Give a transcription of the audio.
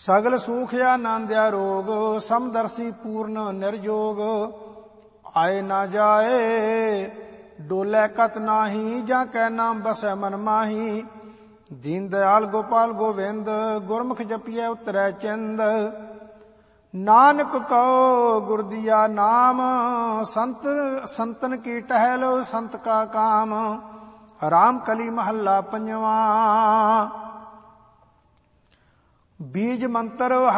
ਸਗਲ ਸੂਖ ਆਨੰਦਿਆ ਰੋਗ, ਸਮਦਰਸੀ ਪੂਰਨ ਨਿਰਜੋਗ। ਆਏ ਨਾ ਜਾਏ ਡੋਲੇ ਕਤ ਨਾਹੀ, ਜਾਂ ਕੈ ਨਾਮ ਬਸੈ ਮਨ ਮਾਹੀ। ਦੀਨ ਦਿਆਲ ਗੋਪਾਲ ਗੋਵਿੰਦ, ਗੁਰਮੁਖ ਜਪੀਐ ਉਤਰੈ ਚਿੰਦ। ਨਾਨਕ ਕਉ ਗੁਰ ਦੀਆ ਨਾਮ, ਸੰਤਨ ਕੀ ਟਹਿਲ ਸੰਤ ਕਾ ਕਾਮ। ਰਾਮ ਕਲੀ ਮਹੱਲਾ ਪੰਜਵਾ। ਬੀਜ ਮੰਤਰ